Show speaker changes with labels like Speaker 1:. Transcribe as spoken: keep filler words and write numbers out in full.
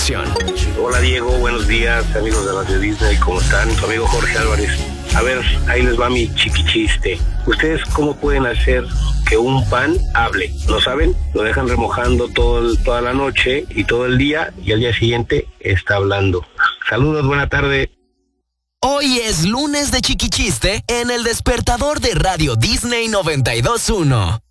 Speaker 1: continuación.
Speaker 2: Hola Diego, buenos días amigos de Radio Disney, ¿cómo están? Tu amigo Jorge Álvarez. A ver, ahí les va mi chiquichiste. ¿Ustedes cómo pueden hacer que un pan hable? ¿No saben? Lo dejan remojando todo el, toda la noche y todo el día y al día siguiente está hablando. Saludos, buena tarde.
Speaker 1: Hoy es lunes de chiquichiste en el despertador de Radio Disney noventa y dos punto uno.